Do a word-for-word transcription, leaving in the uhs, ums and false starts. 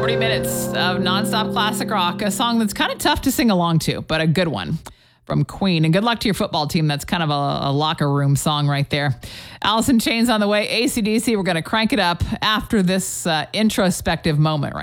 forty minutes of nonstop classic rock, a song that's kind of tough to sing along to, but a good one from Queen. And good luck to your football team. That's kind of a, a locker room song right there. Alice in Chains on the way. A C D C, we're going to crank it up after this uh, introspective moment right